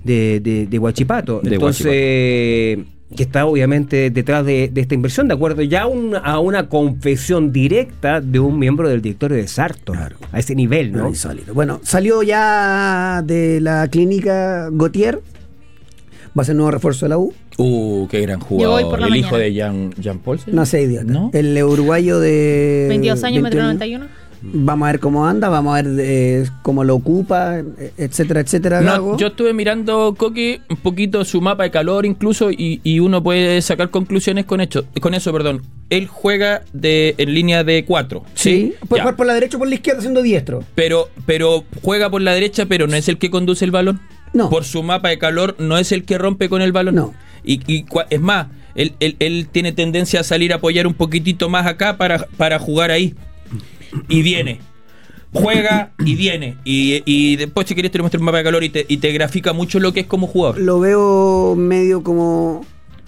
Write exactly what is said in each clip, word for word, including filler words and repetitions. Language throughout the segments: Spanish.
de, de, de Huachipato. De Entonces, Huachipato. Que está obviamente detrás de, de esta inversión, de acuerdo ya a una, a una confesión directa de un miembro del directorio de Sartor, claro. A ese nivel, ¿no? Insólito. Bueno, salió ya de la clínica Gautier, va a ser nuevo refuerzo de la U. Uh, qué gran jugador. El hijo de Jean, Jean Paul. ¿Sí? No sé, idiota. ¿No? El uruguayo de veintidós años, metro noventa y uno. Vamos a ver cómo anda, vamos a ver eh, cómo lo ocupa, etcétera, etcétera. No, yo estuve mirando, Coqui, un poquito su mapa de calor incluso y, y uno puede sacar conclusiones con, hecho, con eso. Perdón. Él juega de en línea de cuatro. Sí, sí. Puede jugar por la derecha o por la izquierda siendo diestro. Pero, pero juega por la derecha, pero no es el que conduce el balón. No. Por su mapa de calor no es el que rompe con el balón. No. Y, y es más, él, él, él tiene tendencia a salir a apoyar un poquitito más acá para, para jugar ahí. Y viene, juega y viene. Y, y después, si querés, te muestro un mapa de calor y te, y te grafica mucho lo que es como jugador. Lo veo medio como.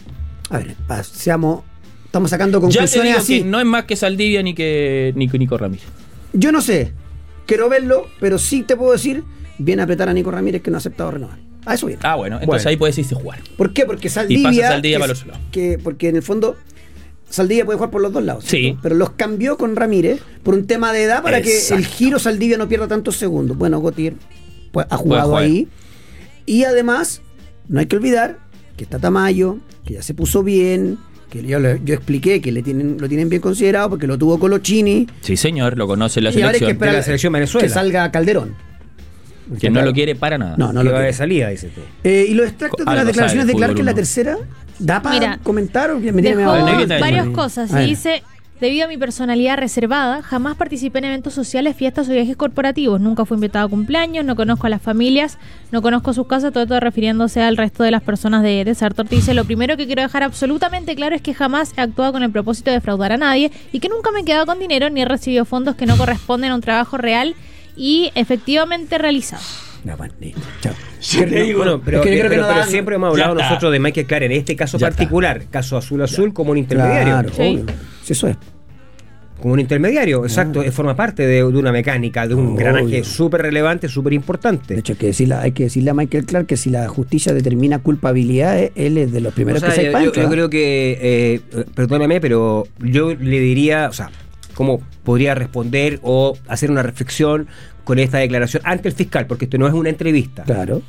A ver, seamos. Estamos sacando conclusiones ya te digo así. Que no es más que Saldivia ni que ni Nico Ramírez. Yo no sé, quiero verlo, pero sí te puedo decir: viene a apretar a Nico Ramírez que no ha aceptado renovar. A eso viene. Ah, bueno, entonces bueno. Ahí puedes irse a jugar. ¿Por qué? Porque Saldivia. Y pasa Saldivia que, para los lados. Que, porque en el fondo. Saldivia puede jugar por los dos lados, ¿cierto? Sí. Pero los cambió con Ramírez por un tema de edad para Exacto. que el giro Saldivia no pierda tantos segundos. Bueno, Gautier pues, ha jugado ahí. Y además, no hay que olvidar que está Tamayo, que ya se puso bien, que yo, yo expliqué que le tienen, lo tienen bien considerado porque lo tuvo Colochini. Sí, señor, lo conoce la y selección. Ahora hay que esperar de la selección Venezuela. Que salga Calderón. Que no lo quiere para nada. No, no lo va quiere. de salida, dice tú. Eh, y los extractos de las declaraciones de Clark en la tercera, ¿da para comentar o que me dejó tiene varias cosas. Y dice: debido a mi personalidad reservada, jamás participé en eventos sociales, fiestas o viajes corporativos. Nunca fui invitado a cumpleaños, no conozco a las familias, no conozco sus casas, todo esto refiriéndose al resto de las personas de, de Sartor. Dice: lo primero que quiero dejar absolutamente claro es que jamás he actuado con el propósito de defraudar a nadie y que nunca me he quedado con dinero ni he recibido fondos que no corresponden a un trabajo real y efectivamente realizado. No, bueno, chao. Sí, bueno, pero, es que pero, pero, pero siempre hemos hablado nosotros de Michael Clark en este caso ya particular, está. Caso Azul Azul, ya. Como un intermediario. Claro, sí. Sí, eso es. Como un intermediario, exacto, ah. forma parte de, de una mecánica, de un engranaje súper relevante, súper importante. De hecho, hay que, decirle, hay que decirle a Michael Clark que si la justicia determina culpabilidad, él es de los primeros o sea, que se yo, pancha. Yo, yo creo que, eh, perdóname, pero yo le diría, o sea, ¿cómo podría responder o hacer una reflexión con esta declaración ante el fiscal? Porque esto no es una entrevista. Claro.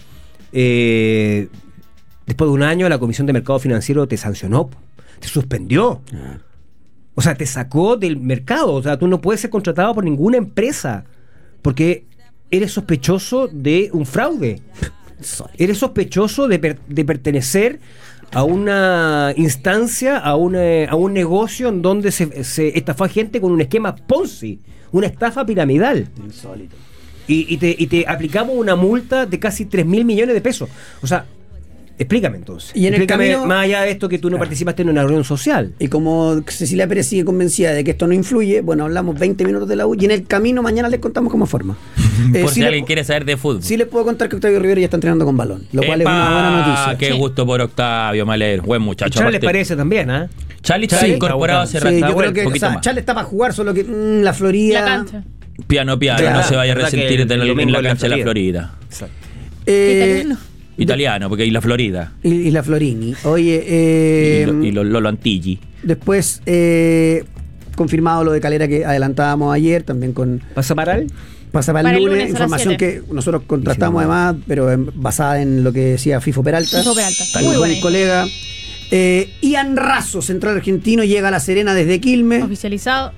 Eh, después de un año, la Comisión de Mercado Financiero te sancionó, te suspendió. Ah. O sea, te sacó del mercado. O sea, tú no puedes ser contratado por ninguna empresa porque eres sospechoso de un fraude. Eres sospechoso de, per- de pertenecer a una instancia, a, una, a un negocio en donde se, se estafó a gente con un esquema Ponzi, una estafa piramidal. Insólito. Y, y, te, y te aplicamos una multa de casi tres mil millones de pesos. O sea, explícame entonces. Y en explícame el camino, más allá de esto que tú no claro. participaste en una reunión social. Y como Cecilia Pérez sigue convencida de que esto no influye, bueno, hablamos veinte minutos de la U y en el camino mañana les contamos cómo forma. eh, por si, si alguien le, quiere saber de fútbol. Sí les puedo contar que Octavio Rivera ya está entrenando con balón, lo cual ¡Epa! Es una buena noticia. Qué sí. gusto por Octavio, Maler, buen muchacho. Charles les parece también, ¿ah? ¿eh? Charlie está sí, incorporado hace rato. Sí, yo creo que o sea, Charles está para jugar, solo que mmm, la Florida... La cancha. Piano, piano, claro, no se vaya a resentir en, el, en la cancha de la Florida. Exacto. Eh, italiano. Italiano, porque y la Florida. Y, y la Florini. Oye, eh, y, lo, y lo, Lolo Antilli. Después, eh, confirmado lo de Calera que adelantábamos ayer, también con... ¿Pasa para el? Pasa para, para el lunes, lunes información que nosotros contrastamos además, pero en, basada en lo que decía Fifo Peralta. Fifo Peralta, muy buen colega. Eh, Ian Razo, central argentino, llega a La Serena desde Quilmes. Oficializado.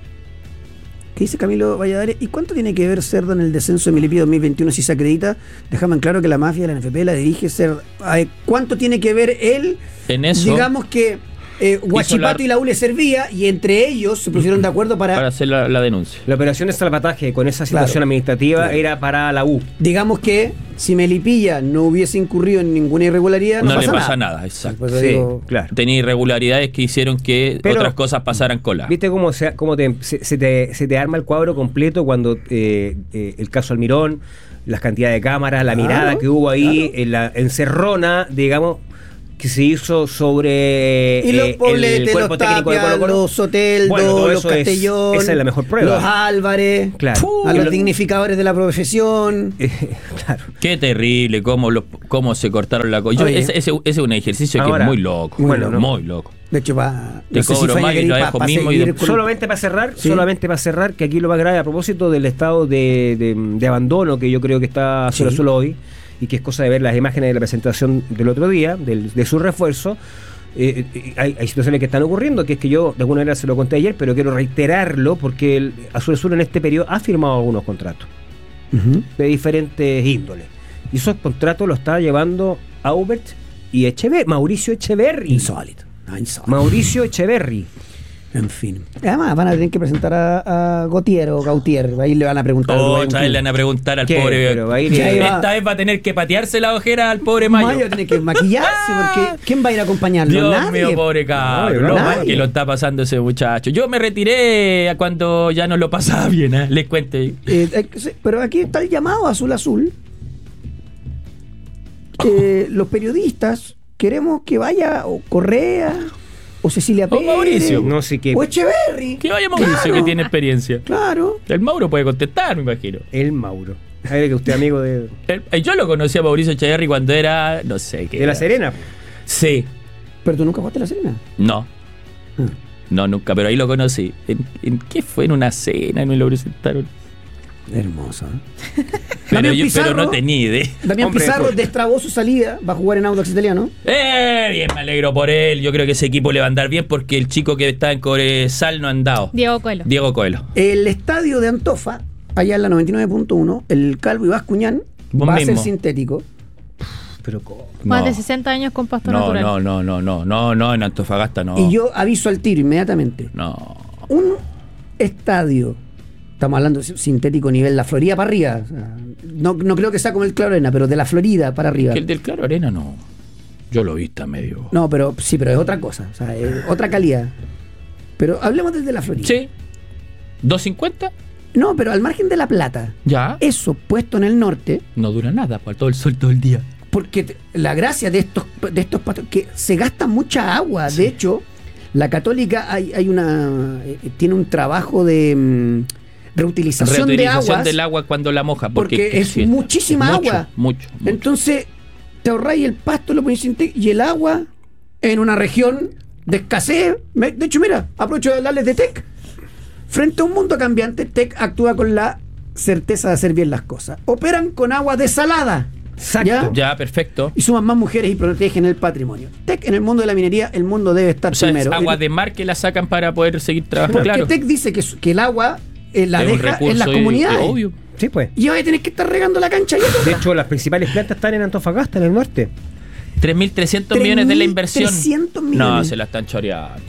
¿Qué dice Camilo Valladares? ¿Y cuánto tiene que ver Cerda en el descenso de Melipilla dos mil veintiuno si se acredita? Déjame en claro que la mafia de la N F P la dirige Cerda. ¿Cuánto tiene que ver él? En eso. Digamos que eh, Huachipato la... y la U le servía y entre ellos se pusieron de acuerdo para... Para hacer la, la denuncia. La operación de salvataje con esa situación claro, administrativa claro. era para la U. Digamos que si Melipilla no hubiese incurrido en ninguna irregularidad, no, no pasa le pasa nada. nada, exacto. Sí, digo, claro. Tenía irregularidades que hicieron que Pero, otras cosas pasaran cola. ¿Viste cómo, se, cómo te, se, se, te, se te arma el cuadro completo cuando eh, eh, el caso Almirón, las cantidades de cámaras, la claro, mirada que hubo ahí, claro. en la encerrona, digamos, que se hizo sobre Y los eh, Poblete, el cuerpo los técnico de Tapia, Colo Colo. los Soteldo, Bueno, todo los eso es- Castellón, esa es la mejor prueba. los Álvarez, Claro. a los Lo- dignificadores de la profesión. Eh, claro. Qué terrible cómo, los, cómo se cortaron la cosa. Oye. Ese, ese, ese es un ejercicio que Ahora, es muy loco. bueno, no. muy loco. De hecho, va. Te cobro más y lo dejo mismo y de- Solamente para cerrar, Sí. solamente para cerrar, que aquí lo más grave a propósito del estado de, de- de abandono que yo creo que está Sí. solo solo hoy, y que es cosa de ver las imágenes de la presentación del otro día, del- de su refuerzo. Eh, eh, hay, hay situaciones que están ocurriendo, que es que yo de alguna manera se lo conté ayer, pero quiero reiterarlo porque el Azul Azul en este periodo ha firmado algunos contratos Ujú. de diferentes índoles. Y esos contratos los está llevando Aubert y Echeverri, Mauricio Echeverri. Insólito. No, insólito. Mauricio Echeverri. En fin. Además, van a tener que presentar a, a Gautier o Gautier. Ahí le van a preguntar. Otra vez le van a preguntar al ¿Qué? pobre. Pero va a ir- Ya iba- Esta vez va a tener que patearse la ojera al pobre Mayo. Mayo tiene que maquillarse porque ¿quién va a ir a acompañarlo? Dios Nadie. mío, pobre cabrón. No, Lo nadie. mal que lo está pasando ese muchacho. Yo me retiré a cuando ya no lo pasaba bien, ¿eh? Les cuento. Eh, eh, sí, pero aquí está el llamado Azul Azul. Eh, los periodistas queremos que vaya o Correa o Cecilia O Pérez Mauricio. No sé qué. o Echeverri. Que vaya Mauricio, Claro. que tiene experiencia. Claro. El Mauro puede contestar, me imagino. El Mauro. A ver, que usted amigo de, El- eh, yo lo conocí a Mauricio Echeverri cuando era, no sé qué. de La era. Serena. Sí, Pero tú nunca jugaste a La Serena. no. Ah. No, nunca, pero ahí lo conocí. ¿En, en qué fue? ¿En una cena? ¿No lo presentaron? Hermoso. ¿eh? Pero, Damián yo, pero Pizarro. no tenía idea. Damián Hombre, Pizarro pues. destrabó su salida. Va a jugar en Audax Italiano. Eh, bien, me alegro por él. Yo creo que ese equipo le va a andar bien porque el chico que está en Cobresal no ha andado. Diego Coelho. Diego Coelho. El estadio de Antofa, allá en la noventa y nueve punto uno, el Calvo y Bascuñán, Vos va a ser mismo. sintético. Pero ¿cómo? Más No. de sesenta años con pasto No, natural. no, no, no, no, no, no, en Antofagasta no. Y yo aviso al tiro inmediatamente. No. Un estadio, estamos hablando de sintético nivel la Florida para arriba. O sea, no, no creo que sea como el Claro Arena, pero de la Florida para arriba. Que el del Claro Arena no. Yo lo vi, está medio. No, pero sí, pero es otra cosa. O sea, es otra calidad. Pero hablemos desde la Florida. Sí. ¿doscientos cincuenta? No, pero al margen de La Plata, Ya. eso puesto en el norte, No dura nada, pues todo el sol todo el día. porque te- la gracia de estos de estos pastos que se gasta mucha agua. De hecho, la Católica hay, hay una eh, tiene un trabajo de mm, reutilización, de Reutilización aguas del agua cuando la moja. Porque, porque es sí, muchísima mucho, agua. Mucho, mucho. Entonces, te ahorráis el pasto, lo ponéis sintético y el agua en una región de escasez. Me- De hecho, mira, aprovecho de hablarles de T E C. Frente a un mundo cambiante, T E C actúa con la certeza de hacer bien las cosas. Operan con agua desalada. Exacto. ¿Ya? Ya, perfecto. Y suman más mujeres y protegen el patrimonio. T E C en el mundo de la minería, el mundo debe estar O sea, es primero. agua El- de mar que la sacan para poder seguir trabajando. Porque Claro. T E C dice que, su- que el agua eh, la Es un deja en las recurso, comunidades. eh, obvio. Sí, pues. Y ahora tenés que estar regando la cancha. Y De hecho, las principales plantas están en Antofagasta, en el norte. tres mil trescientos millones de la inversión. tres mil trescientos millones. No, se la están choreando.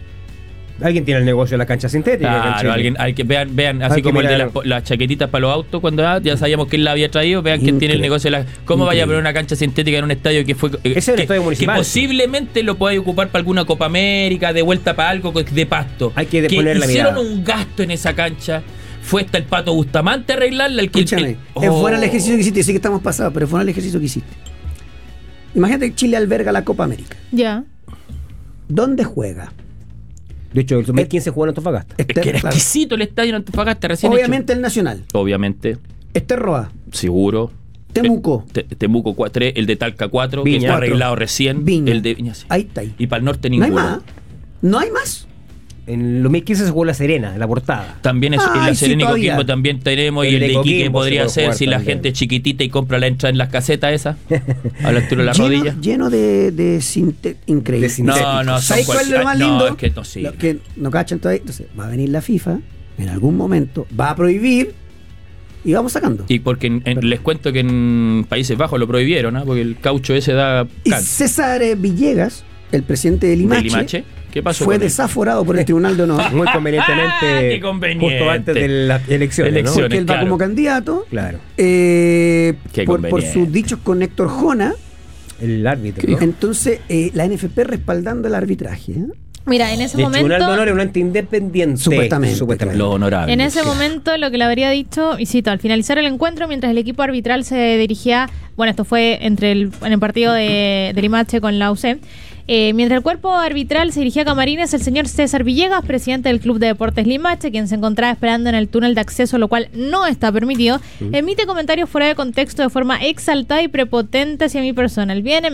Alguien tiene el negocio de la cancha sintética. acá en Claro, Chile. alguien, hay que vean, vean, así Hay que como el de mirar. las, po- las chaquetitas para los autos cuando ah, ya sabíamos que él la había traído, vean quién tiene el Increíble. negocio de la. ¿Cómo vaya a poner una cancha sintética en un estadio que fue eh, Ese es el que, estadio municipal. que posiblemente lo pueda ocupar para alguna Copa América, de vuelta para algo de pasto? Hay que que poner la hicieron mirada. un gasto en esa cancha. Fue hasta el Pato Bustamante a arreglarla. El que Escúchame, el- es oh. fuera el ejercicio que hiciste, sí que estamos pasados, pero fuera el ejercicio que hiciste. Imagínate que Chile alberga la Copa América. Ya. ¿Dónde juega? De hecho, el dos mil quince jugó en Antofagasta. Es que era claro. exquisito el estadio en Antofagasta recién Obviamente el Nacional. hecho. Obviamente, Esterroa. seguro. Temuco. Te- Temuco cuatro, el de Talca cuatro, que Viña. está Cuatro. arreglado recién. Viña. El de Viña, sí. Ahí está. Ahí. Y para el norte No hay ninguno. más. No hay más. En el dos mil quince se jugó La Serena, en la portada. También es, en Ay, la sí, Serena y todavía. Coquimbo también tenemos. El y el de de Iquique Coquimbo podría se puede ser jugar si la también. gente es chiquitita y compra la entrada en las casetas esas. A la altura de la lleno, rodilla. lleno de, de sinte- increíble. De sintético. No, no, son ¿Sabes cuál es lo cual- más no, lindo? es que no sirve. Lo que no cachan todavía. Entonces, va a venir la FIFA en algún momento, va a prohibir y vamos sacando. Y porque en- en- les cuento que en Países Bajos lo prohibieron, ¿ah? Porque el caucho ese da Y cáncer. César eh, Villegas, el presidente de ¿De Limache, Limache? ¿Qué pasó fue con él? desaforado por el Tribunal de Honor. Muy convenientemente. Qué conveniente. Justo antes de las elecciones. ¿no? Elecciones. Porque él va claro. como candidato Claro. eh, Qué por, por conveniente. sus dichos con Héctor Jona. El árbitro. ¿no? Entonces, eh, la N F P respaldando el arbitraje. ¿eh? Mira, en ese El momento... Tribunal de Honor es un ente independiente. Supuestamente. Supuestamente. Lo honorable. En ese momento lo que le habría dicho, y cito, al finalizar el encuentro, mientras el equipo arbitral se dirigía, bueno, esto fue entre el, en el partido de, de Limache con la U C, eh, mientras el cuerpo arbitral se dirigía a Camarines, el señor César Villegas, presidente del Club de Deportes Limache, quien se encontraba esperando en el túnel de acceso, lo cual no está permitido, emite comentarios fuera de contexto de forma exaltada y prepotente hacia mi persona. El bien